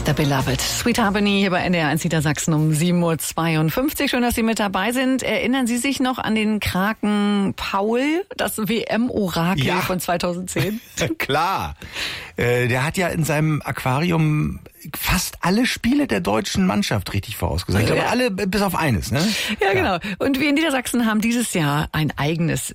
The Beloved. Sweet Harmony hier bei NDR1 Niedersachsen um 7.52 Uhr. Schön, dass Sie mit dabei sind. Erinnern Sie sich noch an den Kraken Paul, das WM-Orakel von 2010? Klar. Der hat ja in seinem Aquarium fast alle Spiele der deutschen Mannschaft richtig vorausgesagt. Ich glaube, alle bis auf eines, ne? Ja, genau. Und wir in Niedersachsen haben dieses Jahr ein eigenes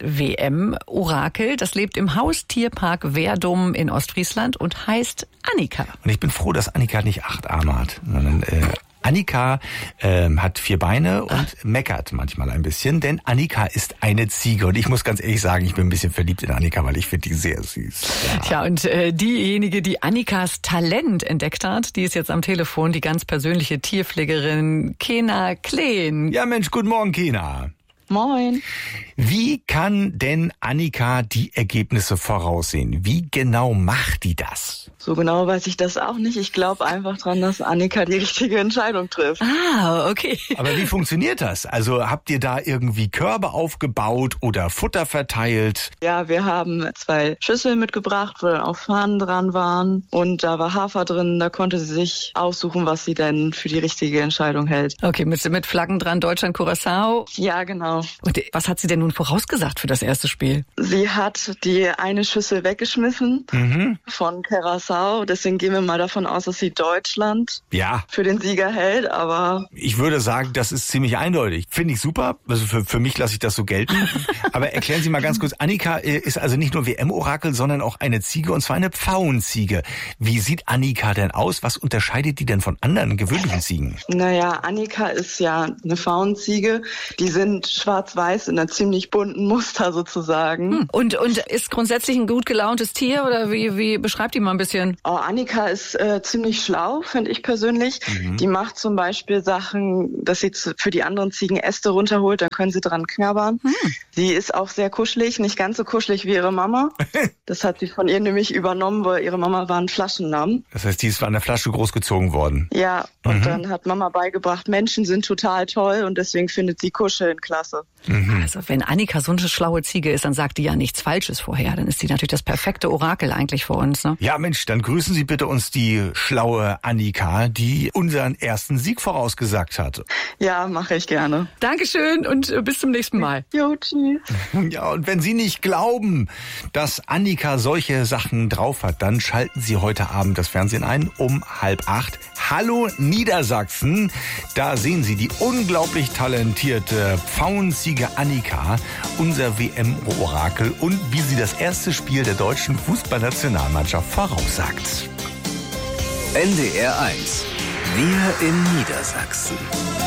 WM-Orakel. Das lebt im Haustierpark Werdum in Ostfriesland und heißt Annika. Und ich bin froh, dass Annika nicht 8 Arme hat, sondern Annika hat 4 Beine und meckert manchmal ein bisschen, denn Annika ist eine Ziege. Und ich muss ganz ehrlich sagen, ich bin ein bisschen verliebt in Annika, weil ich finde die sehr süß. Ja. Tja, und diejenige, die Annikas Talent entdeckt hat, die ist jetzt am Telefon, die ganz persönliche Tierpflegerin Kena Kleen. Ja Mensch, guten Morgen Kena. Moin. Wie kann denn Annika die Ergebnisse voraussehen? Wie genau macht die das? So genau weiß ich das auch nicht. Ich glaube einfach dran, dass Annika die richtige Entscheidung trifft. Ah, okay. Aber wie funktioniert das? Also habt ihr da irgendwie Körbe aufgebaut oder Futter verteilt? Ja, wir haben 2 Schüsseln mitgebracht, wo dann auch Fahnen dran waren. Und da war Hafer drin. Da konnte sie sich aussuchen, was sie denn für die richtige Entscheidung hält. Okay, mit Flaggen dran, Deutschland, Curaçao. Ja, genau. Und was hat sie denn nun vorausgesagt für das erste Spiel? Sie hat die eine Schüssel weggeschmissen von Curaçao. Deswegen gehen wir mal davon aus, dass sie Deutschland für den Sieger hält. Aber ich würde sagen, das ist ziemlich eindeutig. Finde ich super. Also für mich lasse ich das so gelten. Aber erklären Sie mal ganz kurz. Annika ist also nicht nur WM-Orakel, sondern auch eine Ziege, und zwar eine Pfauenziege. Wie sieht Annika denn aus? Was unterscheidet die denn von anderen gewöhnlichen Ziegen? Naja, Annika ist ja eine Pfauenziege. Die sind schwarz-weiß in einer ziemlich bunten Muster sozusagen. Und ist grundsätzlich ein gut gelauntes Tier oder wie beschreibt die mal ein bisschen? Oh, Annika ist ziemlich schlau, finde ich persönlich. Die macht zum Beispiel Sachen, dass sie für die anderen Ziegen Äste runterholt, dann können sie dran knabbern. Sie ist auch sehr kuschelig, nicht ganz so kuschelig wie ihre Mama. Das hat sie von ihr nämlich übernommen, weil ihre Mama war ein Flaschenlamm. Das heißt, die ist an der Flasche großgezogen worden. Ja, und dann hat Mama beigebracht, Menschen sind total toll und deswegen findet sie Kuscheln klasse. Also wenn Annika so eine schlaue Ziege ist, dann sagt die ja nichts Falsches vorher. Dann ist sie natürlich das perfekte Orakel eigentlich für uns, ne? Ja Mensch, dann grüßen Sie bitte uns die schlaue Annika, die unseren ersten Sieg vorausgesagt hat. Ja, mache ich gerne. Dankeschön und bis zum nächsten Mal. Jo, tschüss. Ja, und wenn Sie nicht glauben, dass Annika solche Sachen drauf hat, dann schalten Sie heute Abend das Fernsehen ein um 7:30. Hallo Niedersachsen. Da sehen Sie die unglaublich talentierte Pfauenziege Annika, unser WM-Orakel, und wie sie das erste Spiel der deutschen Fußballnationalmannschaft voraussagt. NDR1. Wir in Niedersachsen.